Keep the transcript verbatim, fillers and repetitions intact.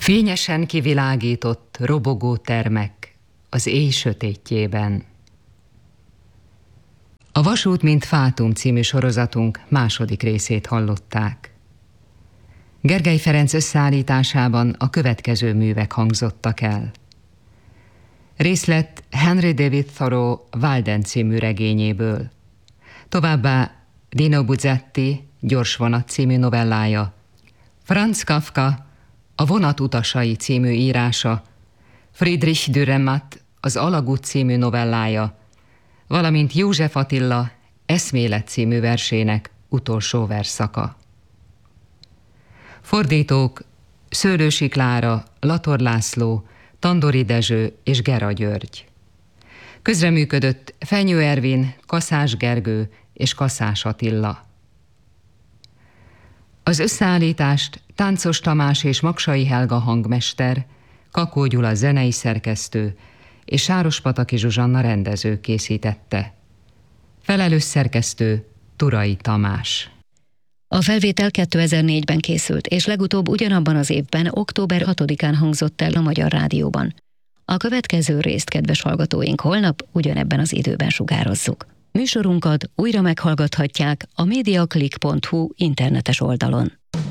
Fényesen kivilágított, robogó termek az éj sötétjében. A Vasút, mint fátum című sorozatunk második részét hallották. Gergely Ferenc összeállításában a következő művek hangzottak el. Részlet Henry David Thoreau Walden című regényéből. Továbbá Dino Buzzati Gyors vonat című novellája, Franz Kafka A vonat utasai című írása, Friedrich Dürrenmatt Az alagút című novellája, valamint József Attila Eszmélet című versének utolsó versszaka. Fordítók Szőlősi Klára, Lator László, Tandori Dezső és Gera György. Közreműködött Fenyő Ervin, Kaszás Gergő és Kaszás Attila. Az összeállítást Táncos Tamás és Maksai Helga hangmester, Kakó Gyula zenei szerkesztő és Sárospataki Zsuzsanna rendező készítette. Felelős szerkesztő Turai Tamás. A felvétel kétezer-négyben készült, és legutóbb ugyanabban az évben, október hatodikán hangzott el a Magyar Rádióban. A következő részt, kedves hallgatóink, holnap ugyanebben az időben sugározzuk. Műsorunkat újra meghallgathatják a mediaclick pont hu internetes oldalon.